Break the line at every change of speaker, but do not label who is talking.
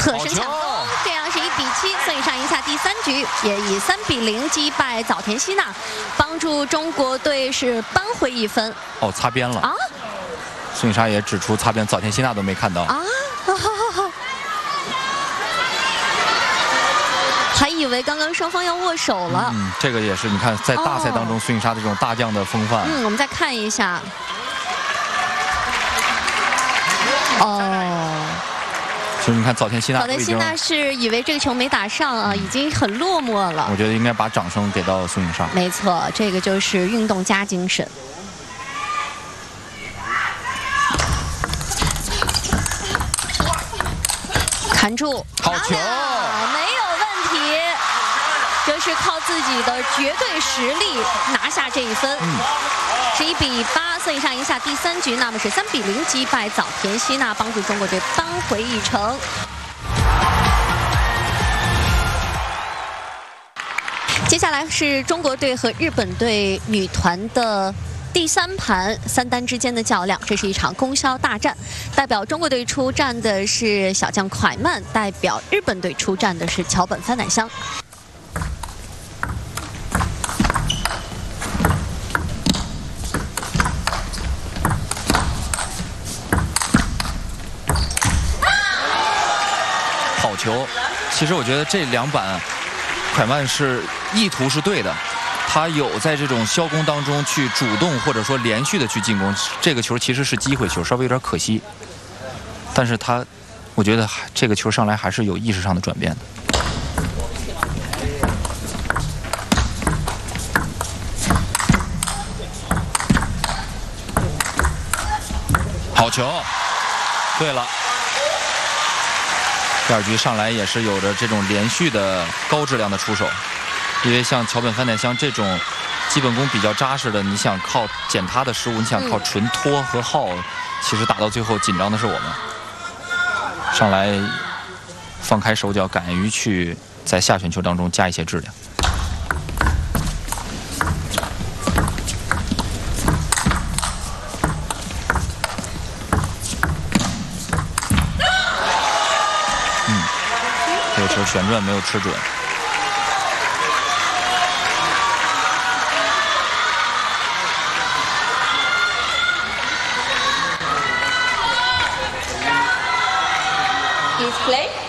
侧身抢攻，这样是1比7，孙颖莎赢下第3局，也以3比0击败早田希娜，帮助中国队是扳回1分。
哦，擦边了
啊！
孙颖莎也指出擦边，早田希娜都没看到
啊。还以为刚刚双方要握手了。
这个也是你看在大赛当中孙颖莎这种大将的风范。
我们再看一下。
其实你看早田希娜
是以为这个球没打上啊，已经很落寞了。
我觉得应该把掌声给到孙颖莎。
没错，这个就是运动家精神。砍住，
好球，
没有问题，就是靠自己的绝对实力拿下这1分。11比8，孙颖莎赢下第3局，那么是3比0击败早田希娜，帮助中国队扳回1城。接下来是中国队和日本队女团的第3盘3单之间的较量，这是一场供销大战。代表中国队出战的是小将蒯曼，代表日本队出战的是桥本番乃香。
好球！其实我觉得这2板，蒯曼是意图是对的。他有在这种消攻当中去主动或者说连续的去进攻，这个球其实是机会球，稍微有点可惜。但是我觉得这个球上来还是有意识上的转变的。好球！对了，第2局上来也是有着这种连续的高质量的出手。因为像桥本番乃香这种基本功比较扎实的，你想靠捡他的失误，你想靠纯拖和耗，其实打到最后紧张的是我们。上来放开手脚，敢于去在下旋球当中加一些质量。这个球旋转没有吃准。
Please play.